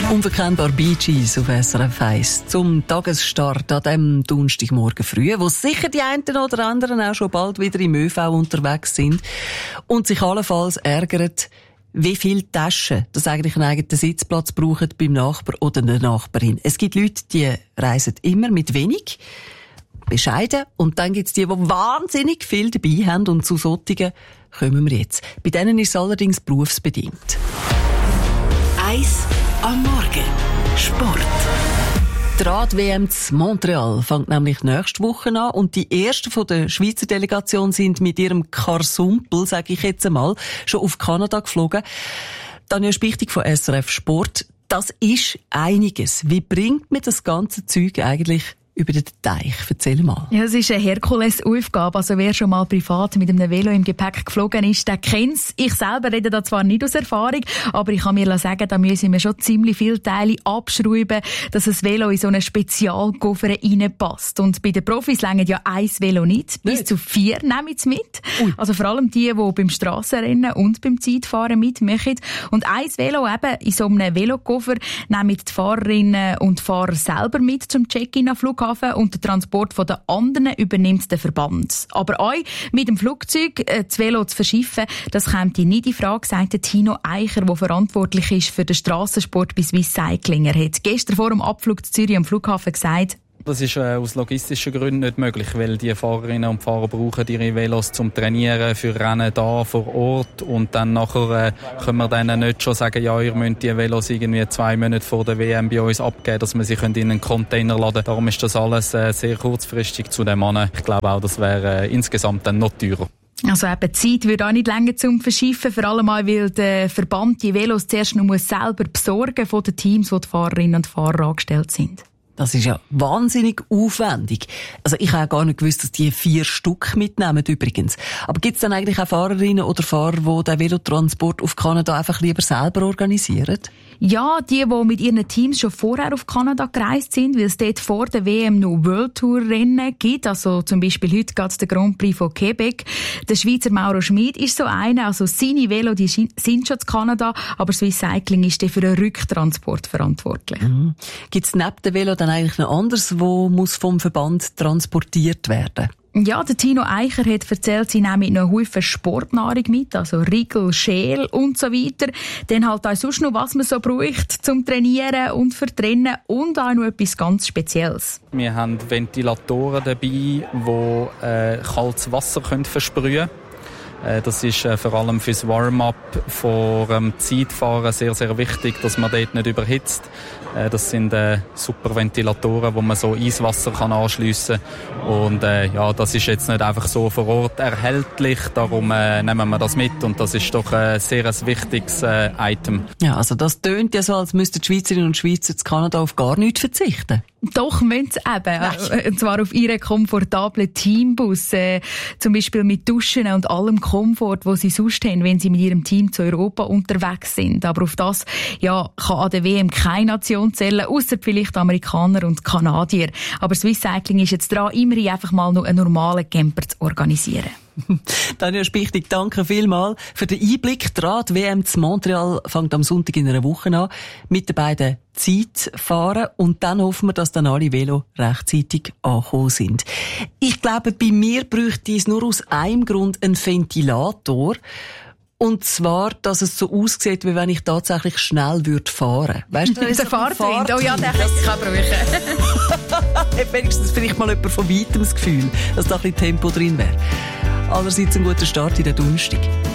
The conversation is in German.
Unverkennbar Bee Gees auf SRF 1 zum Tagesstart an diesem Donnerstagmorgen früh, wo sicher die einen oder anderen auch schon bald wieder im ÖV unterwegs sind und sich allenfalls ärgern, wie viele Taschen das eigentlich einen eigenen Sitzplatz brauchen beim Nachbar oder der Nachbarin. Es gibt Leute, die reisen immer mit wenig, bescheiden, und dann gibt es die wahnsinnig viel dabei haben, und zu solchen kommen wir jetzt. Bei denen ist es allerdings berufsbedingt. 1 am Morgen. Sport. Die Rad-WM in Montreal fängt nämlich nächste Woche an, und die ersten von der Schweizer Delegation sind mit ihrem Karsumpel, sage ich jetzt einmal, schon auf Kanada geflogen. Tanja Spichtig von SRF Sport. Das ist einiges. Wie bringt man das ganze Zeug eigentlich über den Teich? Erzähl mal. Ja, es ist eine Herkulesaufgabe. Also wer schon mal privat mit einem Velo im Gepäck geflogen ist, der kennt's. Ich selber rede da zwar nicht aus Erfahrung, aber ich kann mir sagen, da müssen wir schon ziemlich viele Teile abschrauben, dass ein Velo in so einen Spezialkoffer reinpasst. Und bei den Profis reichen ja ein Velo nicht. Bis zu 4 nehmen sie mit. Also vor allem die beim Strassenrennen und beim Zeitfahren mitmachen. Und ein Velo eben in so einem Velokoffer nehmen die Fahrerinnen und Fahrer selber mit zum Check-in am Flughafen, und den Transport von den anderen übernimmt der Verband. Aber euch mit dem Flugzeug das Velo zu verschiffen, das kommt nicht in Frage, sagt Tino Eicher, der verantwortlich ist für den Strassensport bei Swiss Cycling. Er hat gestern vor dem Abflug zu Zürich am Flughafen gesagt, das ist aus logistischen Gründen nicht möglich, weil die Fahrerinnen und Fahrer brauchen ihre Velos zum Trainieren, für Rennen da vor Ort, und dann nachher können wir denen nicht schon sagen, ja, ihr müsst die Velos irgendwie 2 Monate vor der WM bei uns abgeben, dass wir sie in einen Container laden können. Darum ist das alles sehr kurzfristig zu dem Mann. Ich glaube auch, das wäre insgesamt dann noch teurer. Also eben, die Zeit würde auch nicht länger zum Verschiffen, vor allem auch, weil der Verband die Velos zuerst noch selber besorgen von den Teams, wo die Fahrerinnen und Fahrer angestellt sind. Das ist ja wahnsinnig aufwendig. Also ich habe gar nicht gewusst, dass die 4 Stück mitnehmen übrigens. Aber gibt es dann eigentlich auch Fahrerinnen oder Fahrer, die den Velotransport auf Kanada einfach lieber selber organisieren? Ja, die mit ihren Teams schon vorher auf Kanada gereist sind, weil es dort vor der WM noch World Tour Rennen gibt. Also zum Beispiel heute geht es der Grand Prix von Quebec. Der Schweizer Mauro Schmid ist so einer. Also seine Velo, die sind schon in Kanada, aber Swiss Cycling ist dann für den Rücktransport verantwortlich. Mhm. Gibt es neben dem Velo dann eigentlich noch anderes, wo muss vom Verband transportiert werden? Ja, der Tino Eicher hat erzählt, sie nehmen noch Haufen Sportnahrung mit, also Riegel, Schäl und so weiter. Dann halt auch sonst noch, was man so braucht zum Trainieren und für Rennen, und auch noch etwas ganz Spezielles. Wir haben Ventilatoren dabei, die kaltes Wasser versprühen können. Das ist vor allem fürs Warm-up vor dem Zeitfahren sehr, sehr wichtig, dass man dort nicht überhitzt. Das sind super Ventilatoren, wo man so Eiswasser anschliessen kann. Und ja, das ist jetzt nicht einfach so vor Ort erhältlich, darum nehmen wir das mit, und das ist doch ein sehr wichtiges Item. Ja, also das tönt ja so, als müssten die Schweizerinnen und Schweizer in Kanada auf gar nichts verzichten. Doch, müssen sie eben. Und zwar auf ihren komfortablen Teambus. Zum Beispiel mit Duschen und allem Komfort, wo sie sonst haben, wenn sie mit ihrem Team zu Europa unterwegs sind. Aber auf das, ja, kann an der WM keine Nation zählen, ausser vielleicht Amerikaner und Kanadier. Aber Swiss Cycling ist jetzt dran, immerhin einfach mal noch einen normalen Camper zu organisieren. Tanja Spichtig, danke vielmals für den Einblick. Die Rad-WM in Montreal fängt am Sonntag in einer Woche an mit den beiden Zeitfahren, und dann hoffen wir, dass dann alle Velo rechtzeitig angekommen sind. Ich glaube, bei mir bräuchte es nur aus einem Grund einen Ventilator. Und zwar, dass es so aussieht, wie wenn ich tatsächlich schnell fahren würde. Weißt du, der Fahrtwind. Oh ja, den kann ich brauchen. Wenigstens vielleicht mal jemand von weitem das Gefühl, dass da ein bisschen Tempo drin wäre. Allerseits ein guter Start in den Donnerstag.